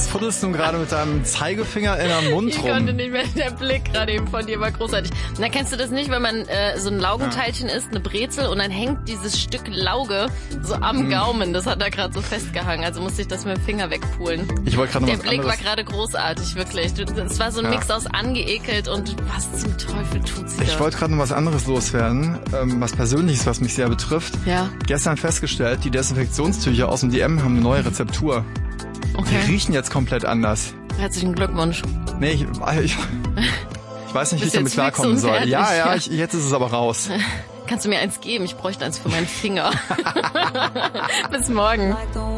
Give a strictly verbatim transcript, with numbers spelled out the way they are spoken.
Was fuddelst du gerade mit deinem Zeigefinger in der Mund rum? Ich konnte nicht mehr, der Blick gerade eben von dir war großartig. Na, kennst du das nicht, wenn man äh, so ein Laugenteilchen isst, eine Brezel, und dann hängt dieses Stück Lauge so am Gaumen. Das hat da gerade so festgehangen, also musste ich das mit dem Finger wegpulen. Ich wollte gerade noch Der was Blick anderes. war gerade großartig, wirklich. Es war so ein Ja. Mix aus angeekelt und was zum Teufel tut sie da? Ich wollte gerade noch was anderes loswerden, ähm, was Persönliches, was mich sehr betrifft. Ja. Gestern festgestellt, die Desinfektionstücher aus dem D M haben eine neue Rezeptur. Okay. Die riechen jetzt komplett anders. Herzlichen Glückwunsch. Nee, ich, ich, ich weiß nicht, wie ich Bist damit jetzt klarkommen fix und soll. fertig, Ja, ja, ja. ich, jetzt ist es aber raus. Kannst du mir eins geben? Ich bräuchte eins für meinen Finger. Bis morgen.